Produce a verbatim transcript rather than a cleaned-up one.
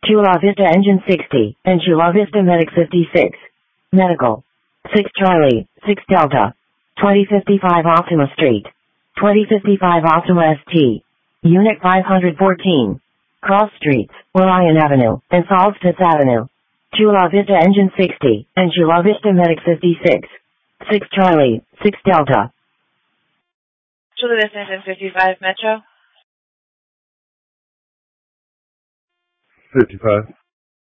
Chula Vista Engine sixty, and Chula Vista Medic fifty-six. Medical. six Charlie, six Delta. twenty fifty-five Optima Street. twenty fifty-five Optima S T. Unit five fourteen. Cross Streets, Orion Avenue, and Solstice Avenue. Chula Vista Engine sixty, and Chula Vista Medic fifty-six. six Charlie, six Delta. Chula Vista Engine fifty-five, Metro. fifty-five.